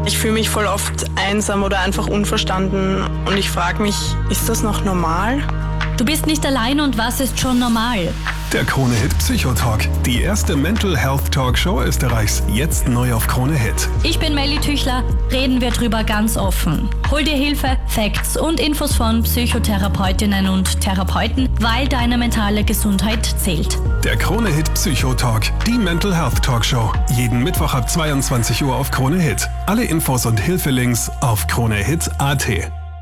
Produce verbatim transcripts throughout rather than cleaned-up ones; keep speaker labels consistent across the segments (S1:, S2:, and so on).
S1: Ich fühle mich voll oft einsam oder einfach unverstanden und ich frage mich, ist das noch normal?
S2: Du bist nicht allein und was ist schon normal?
S3: Der Krone-Hit Psychotalk, die erste Mental Health Talkshow Österreichs, jetzt neu auf Krone-Hit.
S2: Ich bin Melly Tüchler, reden wir drüber ganz offen. Hol dir Hilfe, Facts und Infos von Psychotherapeutinnen und Therapeuten, weil deine mentale Gesundheit zählt.
S3: Der Krone-Hit Psychotalk, die Mental Health Talkshow, jeden Mittwoch ab zweiundzwanzig Uhr auf Krone-Hit. Alle Infos und Hilfelinks auf kronehit punkt a t.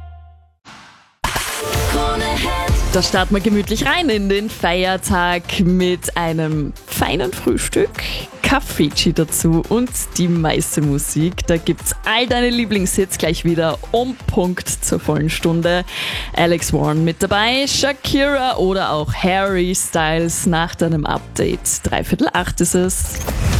S4: Da starten wir gemütlich rein in den Feiertag mit einem feinen Frühstück, Kaffeetschi dazu und die meiste Musik. Da gibt's all deine Lieblingshits gleich wieder um Punkt zur vollen Stunde. Alex Warren mit dabei, Shakira oder auch Harry Styles nach deinem Update. Dreiviertel acht ist es.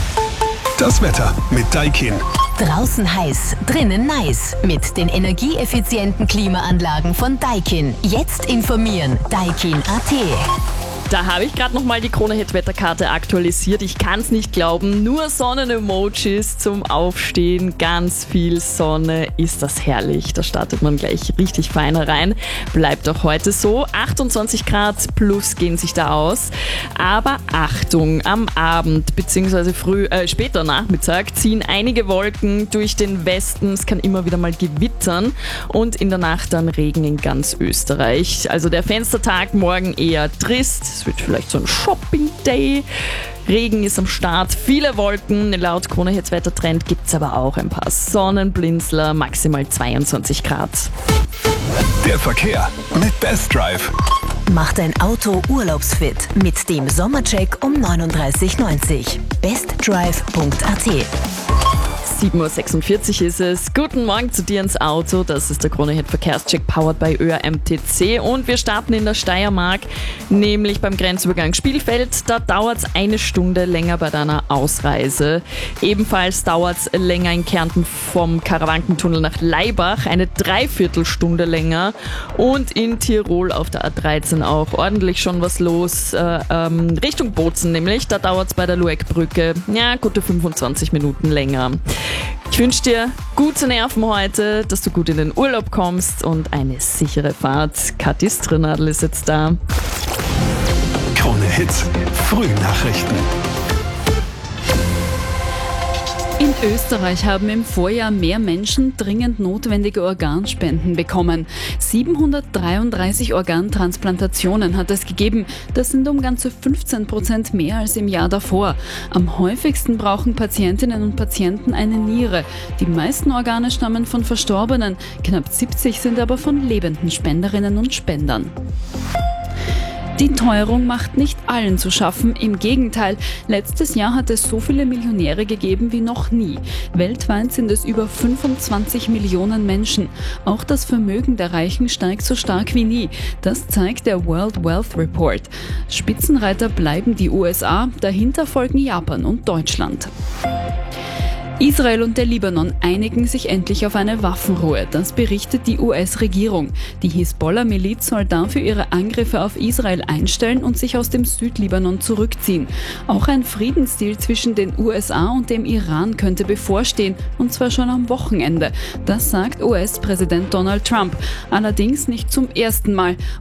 S3: Das Wetter mit Daikin.
S5: Draußen heiß, drinnen nice. Mit den energieeffizienten Klimaanlagen von Daikin. Jetzt informieren. Daikin punkt a t.
S4: Da habe ich gerade nochmal die Krone-Hit-Wetterkarte aktualisiert. Ich kann es nicht glauben. Nur Sonnen-Emojis zum Aufstehen. Ganz viel Sonne. Ist das herrlich. Da startet man gleich richtig fein rein. Bleibt auch heute so. achtundzwanzig Grad plus gehen sich da aus. Aber Achtung, am Abend bzw. früh, äh, später Nachmittag ziehen einige Wolken durch den Westen. Es kann immer wieder mal gewittern. Und in der Nacht dann Regen in ganz Österreich. Also der Fenstertag morgen eher trist. Es wird vielleicht so ein Shopping-Day. Regen ist am Start, viele Wolken. Laut Krone-Hits Wettertrend gibt es aber auch ein paar Sonnenblinzler, maximal zweiundzwanzig Grad.
S3: Der Verkehr mit Best Drive.
S5: Mach dein Auto urlaubsfit mit dem Sommercheck um neununddreißig neunzig. bestdrive punkt a t.
S4: sieben Uhr sechsundvierzig ist es. Guten Morgen zu dir ins Auto. Das ist der Krone-Hit Verkehrscheck powered by Ö R M T C und wir starten in der Steiermark, nämlich beim Grenzübergang Spielfeld. Da dauert es eine Stunde länger bei deiner Ausreise. Ebenfalls dauert es länger in Kärnten vom Karawankentunnel nach Laibach, eine Dreiviertelstunde länger und in Tirol auf der A dreizehn auch ordentlich schon was los. Äh, ähm, Richtung Bozen nämlich, da dauert es bei der Lueckbrücke ja, gute fünfundzwanzig Minuten länger. Ich wünsche dir gute Nerven heute, dass du gut in den Urlaub kommst und eine sichere Fahrt. Kathi Strinadl ist jetzt da.
S3: Krone Hits, Frühnachrichten.
S6: In Österreich haben im Vorjahr mehr Menschen dringend notwendige Organspenden bekommen. siebenhundertdreiunddreißig Organtransplantationen hat es gegeben. Das sind um ganze fünfzehn Prozent mehr als im Jahr davor. Am häufigsten brauchen Patientinnen und Patienten eine Niere. Die meisten Organe stammen von Verstorbenen. Knapp siebzig sind aber von lebenden Spenderinnen und Spendern. Die Teuerung macht nicht allen zu schaffen, im Gegenteil. Letztes Jahr hat es so viele Millionäre gegeben wie noch nie. Weltweit sind es über fünfundzwanzig Millionen Menschen. Auch das Vermögen der Reichen steigt so stark wie nie. Das zeigt der World Wealth Report. Spitzenreiter bleiben die U S A, dahinter folgen Japan und Deutschland. Israel und der Libanon einigen sich endlich auf eine Waffenruhe. Das berichtet die U S-Regierung. Die Hisbollah-Miliz soll dafür ihre Angriffe auf Israel einstellen und sich aus dem Südlibanon zurückziehen. Auch ein Friedensdeal zwischen den U S A und dem Iran könnte bevorstehen, und zwar schon am Wochenende. Das sagt U S-Präsident Donald Trump. Allerdings nicht zum ersten Mal.